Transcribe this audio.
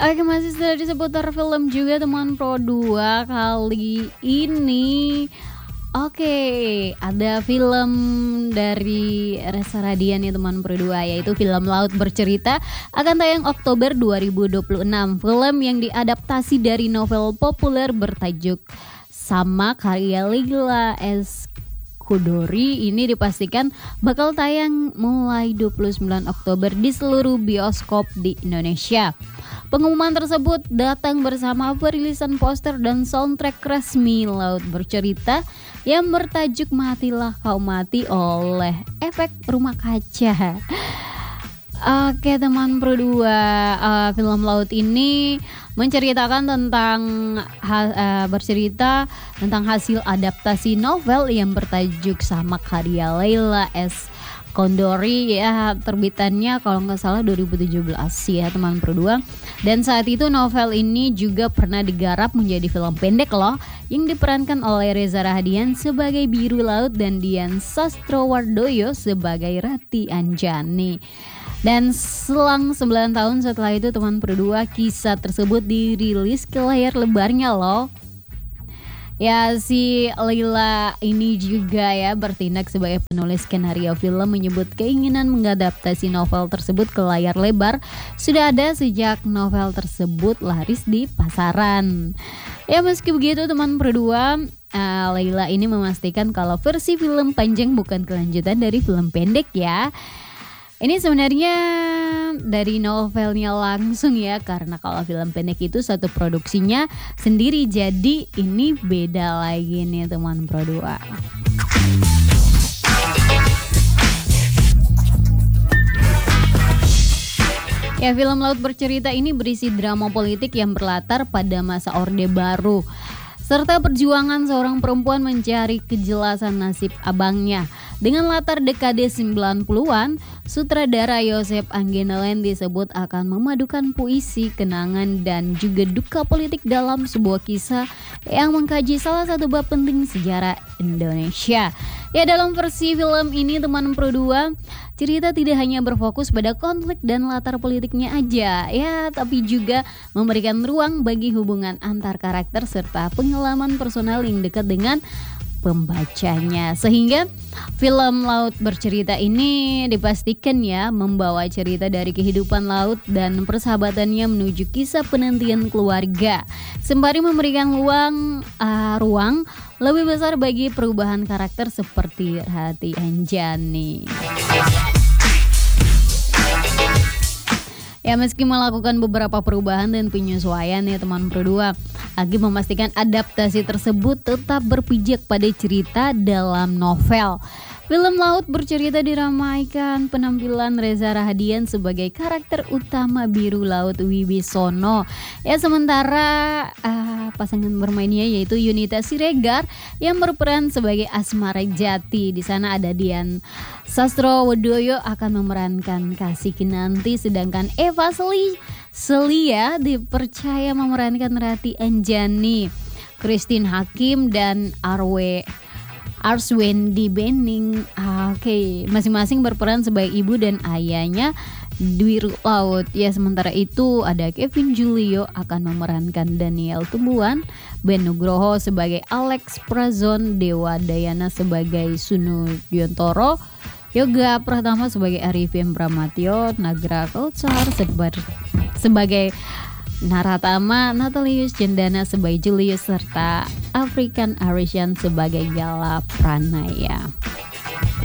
Oke, masih setelah di seputar film juga teman Pro 2 kali ini. Oke, ada film dari Reza Radian ya teman Pro 2, yaitu film Laut Bercerita akan tayang Oktober 2026. Film yang diadaptasi dari novel populer bertajuk sama karya Leila S. Chudori ini dipastikan bakal tayang mulai 29 Oktober di seluruh bioskop di Indonesia. Pengumuman tersebut datang bersama perilisan poster dan soundtrack resmi Laut Bercerita yang bertajuk Matilah Kau Mati oleh Efek Rumah Kaca. Oke teman Pro 2, film Laut ini menceritakan tentang bercerita tentang hasil adaptasi novel yang bertajuk sama karya Leila S. Chudori ya, terbitannya kalau nggak salah 2017 ya teman Pro 2. Dan saat itu novel ini juga pernah digarap menjadi film pendek loh, yang diperankan oleh Reza Radian sebagai Biru Laut dan Dian Sastrowardoyo sebagai Rati Anjani. Dan selang 9 tahun setelah itu teman Pro 2, kisah tersebut dirilis ke layar lebarnya loh. Ya, si Leila ini juga ya bertindak sebagai penulis skenario film, menyebut keinginan mengadaptasi novel tersebut ke layar lebar sudah ada sejak novel tersebut laris di pasaran. Ya, meski begitu teman Pro 2, Leila ini memastikan kalau versi film panjang bukan kelanjutan dari film pendek ya. Ini sebenarnya dari novelnya langsung ya, karena kalau film pendek itu satu produksinya sendiri, jadi ini beda lagi nih teman Pro 2. Ya, film Laut Bercerita ini berisi drama politik yang berlatar pada masa Orde Baru serta perjuangan seorang perempuan mencari kejelasan nasib abangnya. Dengan latar dekade 90-an, sutradara Yosef Anggenelen disebut akan memadukan puisi, kenangan, dan juga duka politik dalam sebuah kisah yang mengkaji salah satu bab penting sejarah Indonesia. Ya, dalam versi film ini teman Pro 2, cerita tidak hanya berfokus pada konflik dan latar politiknya aja ya, tapi juga memberikan ruang bagi hubungan antar karakter serta pengalaman personal yang dekat dengan pembacanya, sehingga film Laut Bercerita ini dipastikan ya membawa cerita dari kehidupan laut dan persahabatannya menuju kisah penantian keluarga, sembari memberikan ruang lebih besar bagi perubahan karakter seperti Rati Anjani. Ya, meski melakukan beberapa perubahan dan penyesuaian ya teman Pro 2, Agi memastikan adaptasi tersebut tetap berpijak pada cerita dalam novel. Film Laut Bercerita diramaikan penampilan Reza Radian sebagai karakter utama Biru Laut Wibisono. Ya, sementara pasangan bermainnya yaitu Yunita Siregar yang berperan sebagai Asmara Jati. Di sana ada Dian Sastrowardoyo akan memerankan Kasih Kinanti, sedangkan Eva Celia dipercaya memerankan Rati Anjani. Christine Hakim dan Arswendi Bening, masing-masing berperan sebagai ibu dan ayahnya Biru Laut. Ya, sementara itu ada Kevin Julio akan memerankan Daniel Tumbuhan, Ben Nugroho sebagai Alex Prazon, Dewa Dayana sebagai Sunu Diontoro, Yoga Pratama sebagai Arifin Pramatyo, Nagra Kautsar sebagai Naratama, Natalius Jendana sebagai Julius, serta African Arishan sebagai Gala Pranaya.